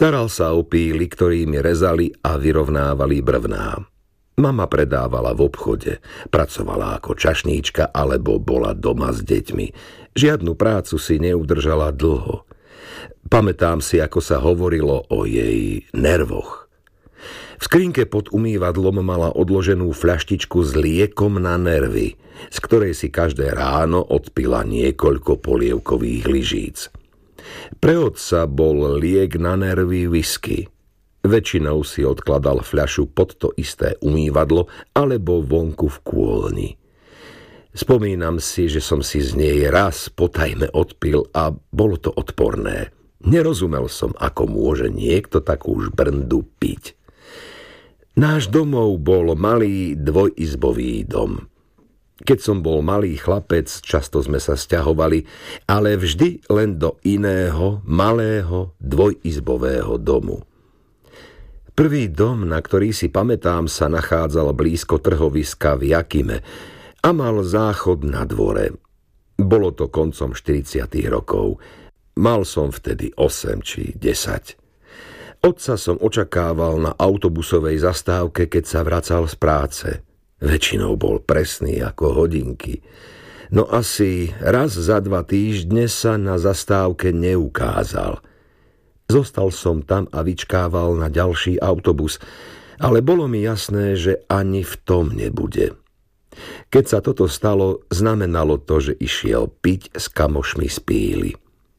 Staral sa o píly, ktorými rezali a vyrovnávali brvná. Mama predávala v obchode, pracovala ako čašníčka alebo bola doma s deťmi. Žiadnu prácu si neudržala dlho. Pamätám si, ako sa hovorilo o jej nervoch. V skrinke pod umývadlom mala odloženú fľaštičku s liekom na nervy, z ktorej si každé ráno odpila niekoľko polievkových lyžíc. Pre otca bol liek na nervy whisky. Väčšinou si odkladal fľašu pod to isté umývadlo alebo vonku v kôlni. Spomínam si, že som si z nej raz potajme odpil a bolo to odporné. Nerozumel som, ako môže niekto takú žbrndu piť. Náš domov bol malý dvojizbový dom. Keď som bol malý chlapec, často sme sa sťahovali, ale vždy len do iného, malého dvojizbového domu. Prvý dom, na ktorý si pamätám, sa nachádzal blízko trhoviska v Jakime a mal záchod na dvore. Bolo to koncom 40. rokov. Mal som vtedy 8 či 10. Otca som očakával na autobusovej zastávke, keď sa vracal z práce. Väčšinou bol presný ako hodinky. No asi raz za 2 týždne sa na zastávke neukázal. Zostal som tam a vyčkával na ďalší autobus, ale bolo mi jasné, že ani v tom nebude. Keď sa toto stalo, znamenalo to, že išiel piť s kamošmi z píly.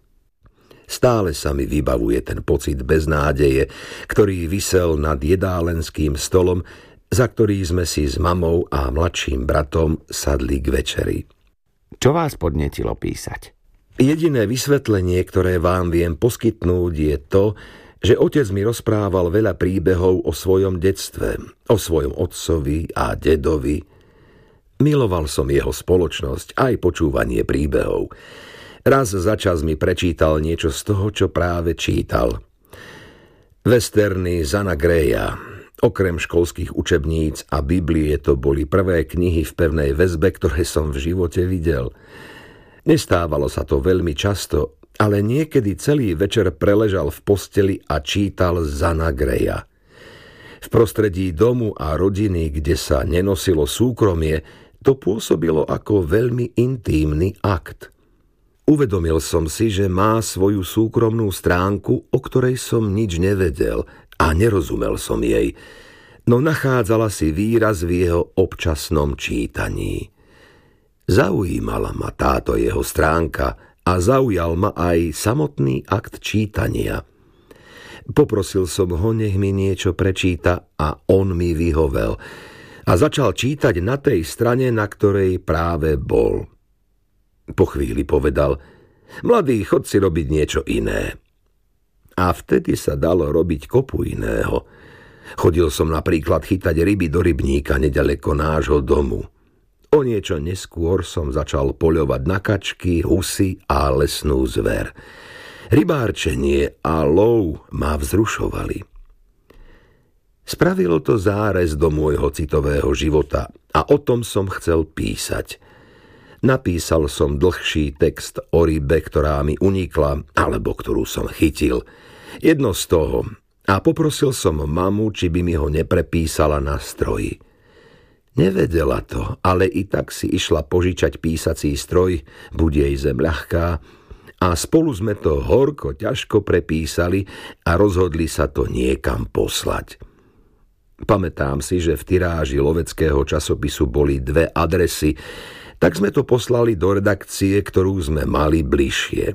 Stále sa mi vybavuje ten pocit beznádeje, ktorý visel nad jedálenským stolom, za ktorý sme si s mamou a mladším bratom sadli k večeri. Čo vás podnetilo písať? Jediné vysvetlenie, ktoré vám viem poskytnúť, je to, že otec mi rozprával veľa príbehov o svojom detstve, o svojom otcovi a dedovi. Miloval som jeho spoločnosť, aj počúvanie príbehov. Raz za čas mi prečítal niečo z toho, čo práve čítal. Westerny Zana Greya. Okrem školských učebníc a Biblie to boli prvé knihy v pevnej väzbe, ktoré som v živote videl. Nestávalo sa to veľmi často, ale niekedy celý večer preležal v posteli a čítal Zana Greya. V prostredí domu a rodiny, kde sa nenosilo súkromie, to pôsobilo ako veľmi intímny akt. Uvedomil som si, že má svoju súkromnú stránku, o ktorej som nič nevedel a nerozumel som jej, no nachádzala si výraz v jeho občasnom čítaní. Zaujímala ma táto jeho stránka a zaujal ma aj samotný akt čítania. Poprosil som ho, nech mi niečo prečíta a on mi vyhovel a začal čítať na tej strane, na ktorej práve bol. Po chvíli povedal: "Mladý, chod si robiť niečo iné." A vtedy sa dalo robiť kopu iného. Chodil som napríklad chytať ryby do rybníka neďaleko nášho domu. O niečo neskôr som začal poľovať na kačky, husy a lesnú zver. Rybárčenie a lov ma vzrušovali. Spravilo to zárez do môjho citového života a o tom som chcel písať. Napísal som dlhší text o rybe, ktorá mi unikla, alebo ktorú som chytil. Jedno z toho. A poprosil som mamu, či by mi ho neprepísala na stroji. Nevedela to, ale i tak si išla požičať písací stroj, buď jej zem ľahká, a spolu sme to horko ťažko prepísali a rozhodli sa to niekam poslať. Pamätám si, že v tiráži loveckého časopisu boli 2 adresy, tak sme to poslali do redakcie, ktorú sme mali bližšie.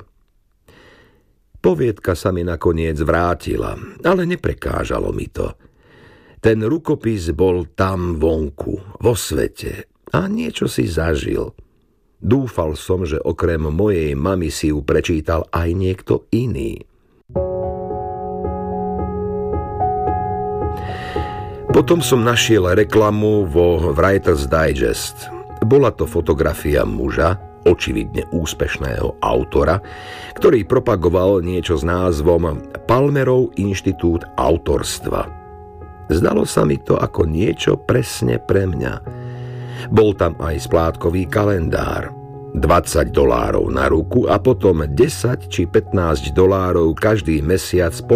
Poviedka sa mi nakoniec vrátila, ale neprekážalo mi to. Ten rukopis bol tam vonku, vo svete, a niečo si zažil. Dúfal som, že okrem mojej mamy si ju prečítal aj niekto iný. Potom som našiel reklamu vo Writer's Digest. Bola to fotografia muža, očividne úspešného autora, ktorý propagoval niečo s názvom Palmerov inštitút autorstva. Zdalo sa mi to ako niečo presne pre mňa. Bol tam aj splátkový kalendár, $20 na ruku a potom $10 či $15 každý mesiac